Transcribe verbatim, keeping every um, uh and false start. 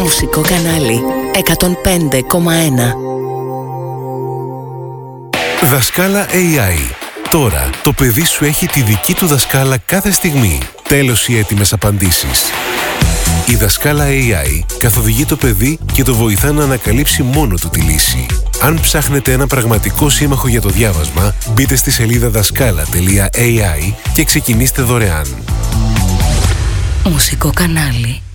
Μουσικό κανάλι εκατόν πέντε κόμμα ένα. Δασκάλα έι άι. Τώρα το παιδί σου έχει τη δική του δασκάλα κάθε στιγμή. Τέλος οι έτοιμες απαντήσεις. Η δασκάλα έι άι καθοδηγεί το παιδί και το βοηθά να ανακαλύψει μόνο του τη λύση. Αν ψάχνετε ένα πραγματικό σύμμαχο για το διάβασμα, μπείτε στη σελίδα δασκάλα τελεία έι άι και ξεκινήστε δωρεάν. Μουσικό κανάλι